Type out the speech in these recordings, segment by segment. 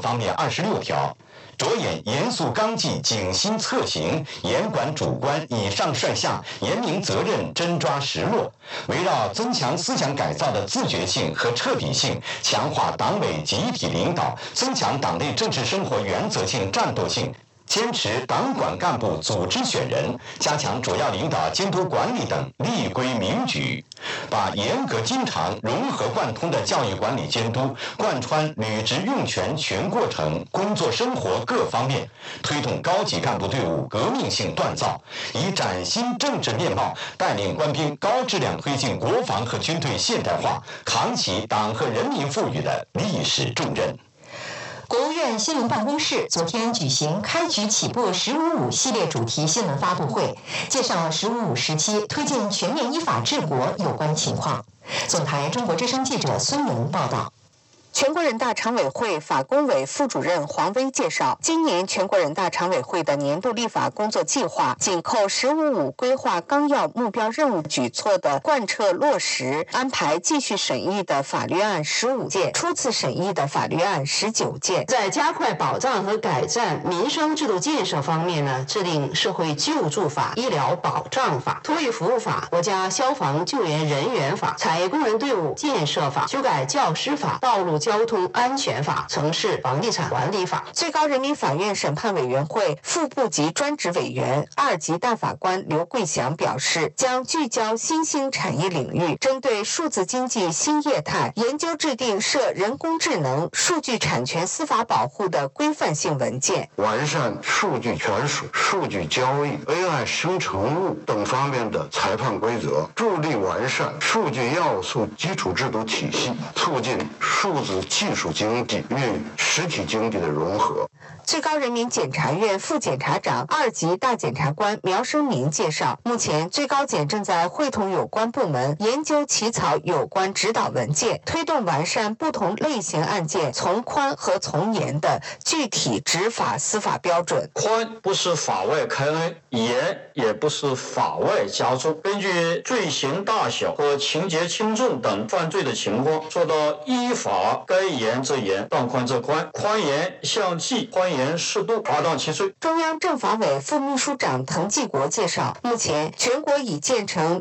方面26条。着眼严肃纲纪、警心策行、严管主观、以上率下、严明责任、真抓实落，围绕增强思想改造的自觉性和彻底性，强化党委集体领导，增强党内政治生活原则性、战斗性。坚持党管干部组织选人，加强主要领导监督管理等立规明矩，把严格经常、融合贯通的教育管理监督贯穿履职用权全过程、工作生活各方面，推动高级干部队伍革命性锻造，以崭新政治面貌带领官兵高质量推进国防和军队现代化，扛起党和人民赋予的历史重任。 国务院新闻办公室昨天举行开局起步“15.5”系列主题新闻发布会，介绍了“15.5”时期推进全面依法治国有关情况。总台中国之声记者孙莹报道。 全国人大常委会法工委副主任黄威介绍，今年全国人大常委会的年度立法工作计划紧扣“15.5”规划纲要目标任务举措的贯彻落实，安排继续审议的法律案15件，初次审议的法律案19件。 在加快保障和改善民生制度建设方面呢，制定社会救助法、医疗保障法、托育服务法、国家消防救援人员法、采工人队伍建设法、修改教师法、道路交通安全法、城市房地产管理法。 最高人民法院审判委员会副部级专职委员、2级大法官刘桂祥表示，将聚焦新兴产业领域，针对数字经济新业态，研究制定涉人工智能、数据产权司法保护的规范性文件， 完善数据权属、数据交易、AI 生成物等方面的裁判规则，助力完善数据要素基础制度体系，促进数字技术经济与实体经济的融合。 最高人民检察院副检察长、2级大检察官苗生明介绍，目前最高检正在会同有关部门研究起草有关指导文件，推动完善不同类型案件从宽和从严的具体执法司法标准。 宽不是法外开恩，严也不是法外加重，根据罪行大小和情节轻重等犯罪的情况，做到依法该严则严，当宽则宽，宽严相济，宽严适度，罚当其罪。 中央政法委副秘书长滕继国介绍，目前全国已建成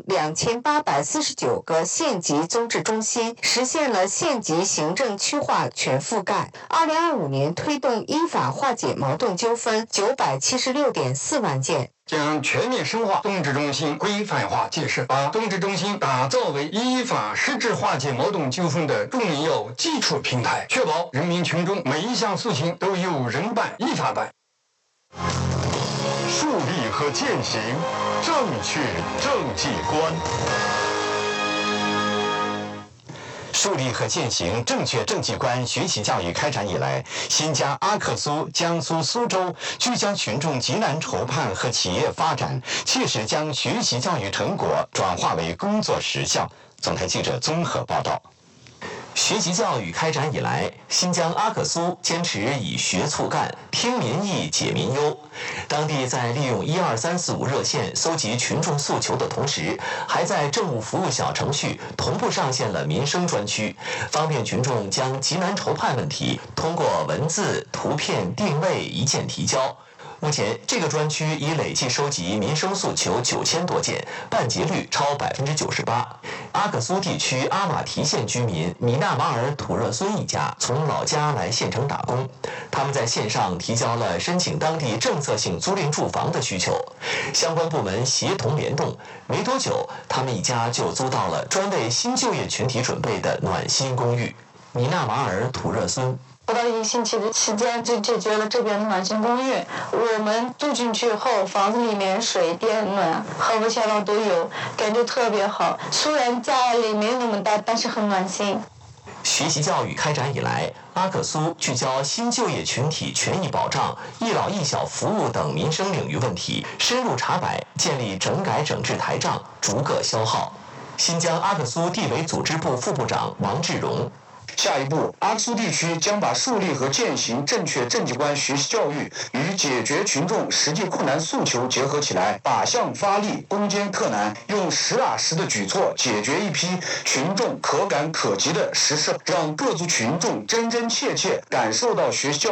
2849个县级综治中心，实现了县级行政区划全覆盖。2025年推动依法化解矛盾纠纷976.4万件。 将全面深化综治中心规范化建设，把综治中心打造为依法实质化解矛盾纠纷的重要基础平台，确保人民群众每一项事情都有人办、依法办。 树立和践行正确政绩观。树立和践行正确政绩观学习教育开展以来，新疆阿克苏、江苏苏州聚焦群众急难筹盼和企业发展，切实将学习教育成果转化为工作实效。总台记者综合报道。学习教育开展以来，新疆阿克苏坚持以学促干，听民意解民忧。当地在利用12345热线搜集群众诉求的同时，还在政务服务小程序同步上线了民生专区，方便群众将急难筹盼问题通过文字、图片定位一键提交。目前，这个专区已累计收集民生诉求9000多件，办结率超98%。阿克苏地区阿瓦提县居民米纳瓦尔土热孙一家从老家来县城打工，他们在线上提交了申请当地政策性租赁住房的需求，相关部门协同联动，没多久，他们一家就租到了专为新就业群体准备的暖心公寓。米纳瓦尔土热孙。 不到1个星期的期间就解决了这边的暖心公寓。我们住进去后，房子里面水电暖和不下到都有，感觉特别好。虽然家里没有那么大，但是很暖心。 学习教育开展以来，阿克苏聚焦新就业群体权益保障、一老一小服务等民生领域问题，深入查摆，建立整改整治台账，逐个消耗。新疆阿克苏地委组织部副部长王志荣。 下一步，阿克苏地区将把树立和践行正确政绩观学习教育与解决群众实际困难诉求结合起来，靶向发力，攻坚克难，用实打实的举措解决一批群众可感可及的实事，让各族群众真真切切感受到学习教育